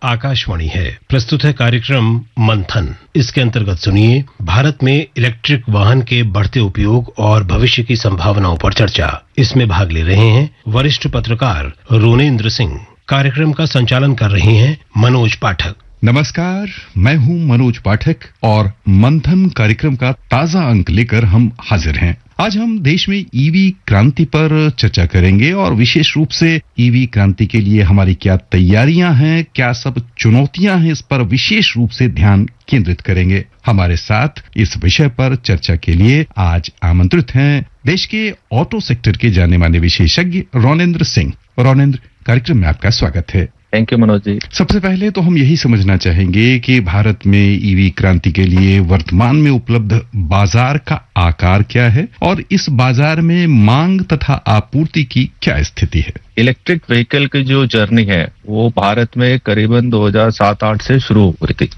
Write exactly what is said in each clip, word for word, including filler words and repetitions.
आकाशवाणी है। प्रस्तुत है कार्यक्रम मंथन। इसके अंतर्गत सुनिए भारत में इलेक्ट्रिक वाहन के बढ़ते उपयोग और भविष्य की संभावनाओं पर चर्चा। इसमें भाग ले रहे हैं वरिष्ठ पत्रकार रोनेंद्र सिंह। कार्यक्रम का संचालन कर रहे हैं मनोज पाठक। नमस्कार, मैं हूं मनोज पाठक और मंथन कार्यक्रम का ताजा अंक लेकर हम हाजिर हैं। आज हम देश में ईवी क्रांति पर चर्चा करेंगे और विशेष रूप से ईवी क्रांति के लिए हमारी क्या तैयारियां हैं, क्या सब चुनौतियां हैं, इस पर विशेष रूप से ध्यान केंद्रित करेंगे। हमारे साथ इस विषय पर चर्चा के लिए आज आमंत्रित हैं देश के ऑटो सेक्टर के जाने माने विशेषज्ञ रोनेंद्र सिंह। रोनेंद्र, कार्यक्रम में आपका स्वागत है। Thank you Manoj ji. सबसे पहले तो हम यही समझना चाहेंगे कि भारत में ईवी क्रांति के लिए वर्तमान में उपलब्ध बाजार का आकार क्या है और इस बाजार में मांग तथा आपूर्ति की क्या स्थिति है। इलेक्ट्रिक व्हीकल की जो जर्नी है वो भारत में करीबन दो हज़ार सात आठ से शुरू हुई थी।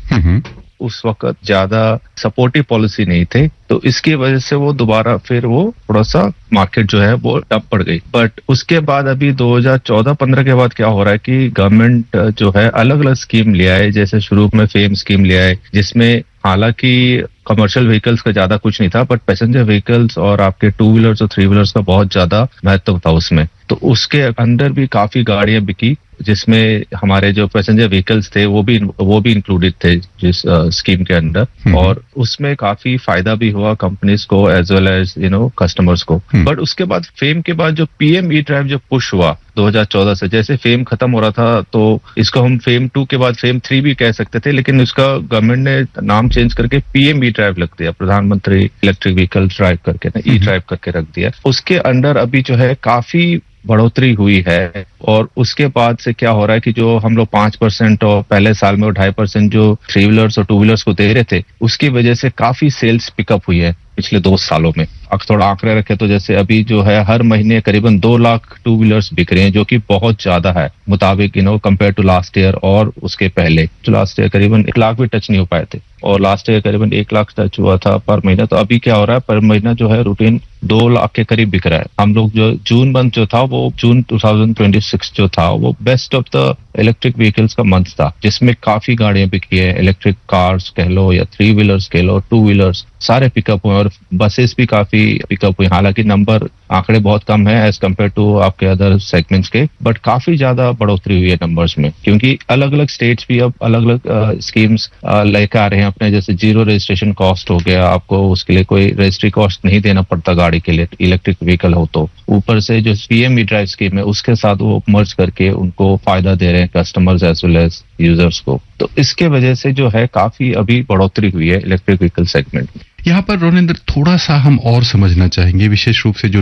उस वक्त ज्यादा सपोर्टिव पॉलिसी नहीं थे, तो इसकी वजह से वो दोबारा फिर वो थोड़ा सा मार्केट जो है वो डब पड़ गई। बट उसके बाद अभी दो हज़ार चौदह पंद्रह के बाद क्या हो रहा है कि गवर्नमेंट जो है अलग अलग स्कीम ले आए। जैसे शुरू में फेम स्कीम ले आए, जिसमें हालांकि कमर्शियल व्हीकल्स का ज्यादा कुछ नहीं था, बट पैसेंजर व्हीकल्स और आपके टू व्हीलर्स और थ्री व्हीलर्स का बहुत ज्यादा महत्व था उसमें। तो उसके अंदर भी काफी गाड़ियां बिकी, जिसमें हमारे जो पैसेंजर व्हीकल्स थे वो भी वो भी इंक्लूडेड थे जिस स्कीम के अंदर, और उसमें काफी फायदा भी हुआ कंपनीज को as well as you know customers को। बट उसके बाद फेम के बाद जो पीएम ई ड्राइव जो पुश हुआ दो हज़ार चौदह से, जैसे फेम खत्म हो रहा था तो इसको हम फेम टू के बाद फेम थ्री भी कह सकते थे, लेकिन उसका गवर्नमेंट ने नाम चेंज करके पीएम ई ड्राइव रख दिया, प्रधानमंत्री इलेक्ट्रिक व्हीकल ड्राइव करके ना ई ड्राइव करके रख दिया। उसके अंडर अभी जो है काफी बढ़ोतरी हुई है। और उसके बाद से क्या हो रहा है कि जो हम लोग पांच परसेंट और पहले साल में और ढाई परसेंट जो थ्री व्हीलर्स और टू व्हीलर्स को दे रहे थे, उसकी वजह से काफी सेल्स पिकअप हुई है पिछले दो सालों में। अगर थोड़ा आंकड़े रखे तो जैसे अभी जो है हर महीने करीबन दो लाख टू व्हीलर्स बिक रहे हैं, जो कि बहुत ज्यादा है मुताबिक you know compare to last year और उसके पहले। तो लास्ट ईयर करीबन एक लाख भी टच नहीं हो पाए थे और लास्ट ईयर करीबन एक लाख टच हुआ था पर महीना। तो अभी क्या हो रहा है, पर महीना जो है रूटीन दो लाख के करीब बिक रहा है। हम लोग जो जून मंथ जो था वो जून दो हज़ार छब्बीस जो था वो best of the electric vehicles का मंथ था, जिसमें काफी गाड़ियां बिकी है। इलेक्ट्रिक कार्स कह लो या थ्री व्हीलर्स कह लो, टू व्हीलर्स सारे पिकअप हुए और बसेस भी काफी पिकअप हुई। हालांकि नंबर आंकड़े बहुत कम है एज कम्पेयर टू आपके अदर सेगमेंट्स के, बट काफी ज्यादा बढ़ोतरी हुई है नंबर्स में, क्योंकि अलग अलग स्टेट्स भी अब अलग अलग स्कीम्स लेकर आ रहे हैं अपने। जैसे जीरो रजिस्ट्रेशन कॉस्ट हो गया, आपको उसके लिए कोई रजिस्ट्री कॉस्ट नहीं देना पड़ता गाड़ी के लिए, इलेक्ट्रिक व्हीकल हो तो। ऊपर से जो पीएम ई ड्राइव स्कीम है उसके साथ वो मर्ज करके उनको फायदा दे रहे हैं customers as well as users को। तो इसके वजह से जो है काफी अभी बढ़ोतरी हुई है इलेक्ट्रिक व्हीकल सेगमेंट में। यहाँ पर रोनेंद्र थोड़ा सा हम और समझना चाहेंगे, विशेष रूप से जो